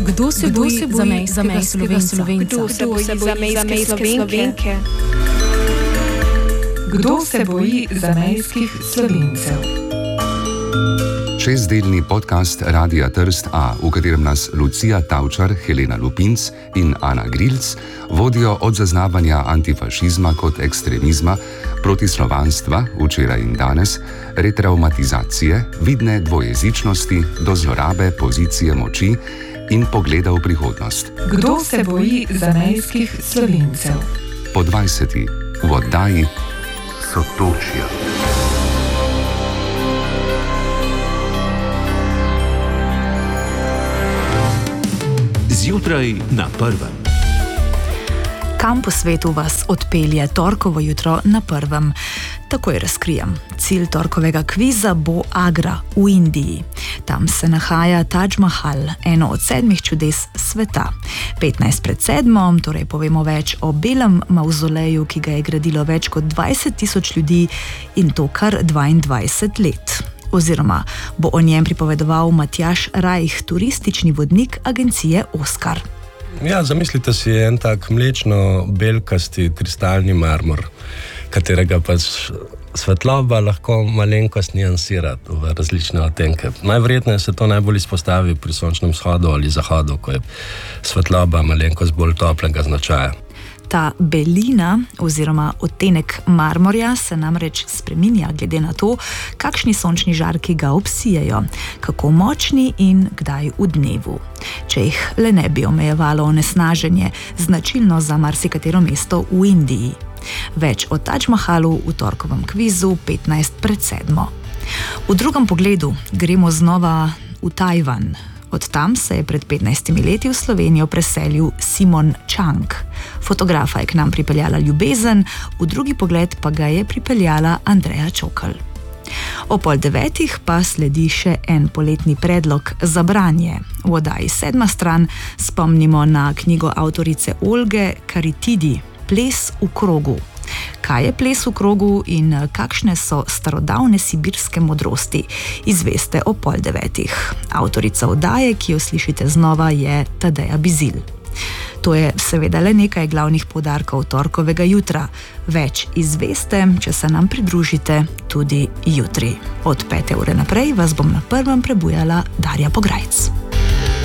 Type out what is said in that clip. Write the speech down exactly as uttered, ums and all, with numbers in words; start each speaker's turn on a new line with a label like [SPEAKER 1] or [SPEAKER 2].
[SPEAKER 1] Kdo se
[SPEAKER 2] Kdo
[SPEAKER 1] boji
[SPEAKER 2] se boji
[SPEAKER 1] zamejskega
[SPEAKER 2] zamejskega
[SPEAKER 1] Slovenca?
[SPEAKER 2] Slovenca?
[SPEAKER 1] Kdo se boji zamejske Slovenke?
[SPEAKER 2] Kdo se boji zamejskih Slovencev?
[SPEAKER 3] Šestdelni podcast Radia Trst A, v katerem nas Lucija Tavčar, Helena Lupinc in Ana Grilc vodijo od zaznavanja antifašizma kot ekstremizma, protislovanstva včeraj in danes, retraumatizacije, vidne dvojezičnosti do zlorabe pozicije moči in pogleda v prihodnost.
[SPEAKER 2] Kdo se boji zamejskih Slovencev?
[SPEAKER 3] Po dvajseti v oddaji Sotočja.
[SPEAKER 4] Zjutraj na prvem.
[SPEAKER 5] Kam po svetu vas odpelje torkovo jutro na prvem? Takoj razkrijem. Cilj torkovega kviza bo Agra v Indiji. Tam se nahaja Taj Mahal, eno od sedmih čudes sveta. petnajst pred sedmo, torej povemo več o belem mavzoleju, ki ga je gradilo več kot dvajset tisoč ljudi in to kar dvaindvajset let. Oziroma bo o njem pripovedoval Matjaž Rajh, turistični vodnik agencije Oskar.
[SPEAKER 6] Ja, zamislite si en tak mlečno-belkasti kristalni marmor, katerega pač svetloba lahko malenkost niansira v različne odtenke. Najverjetneje se to najbolj izpostavi pri sončnem vzhodu ali zahodu, ko je svetloba malenkost bolj toplega značaja.
[SPEAKER 5] Ta belina oziroma odtenek marmorja se namreč spreminja glede na to, kakšni sončni žarki ga obsijejo, kako močni in kdaj v dnevu. Če jih le ne bi omejevalo onesnaženje, značilno za marsikatero mesto v Indiji. Več o Taj Mahalu v torkovem kvizu petnajst pred sedmo. V drugem pogledu gremo znova v Tajvan. Od tam se je pred petnajstimi leti v Slovenijo preselil Simon Chang. Fotografa je k nam pripeljala ljubezen, v drugi pogled pa ga je pripeljala Andreja Čokl. O pol devetih pa sledi še en poletni predlog za branje. V oddaji Sedma stran spomnimo na knjigo avtorice Olge Karitidi, Ples v krogu. Kaj je ples v krogu in kakšne so starodavne sibirske modrosti, izveste o pol devetih. Avtorica oddaje, ki jo slišite znova, je Tadeja Bizilj. To je seveda le nekaj glavnih poudarkov torkovega jutra. Več izveste, če se nam pridružite tudi jutri. Od pete ure naprej vas bom na prvem prebujala Darja Pograjc.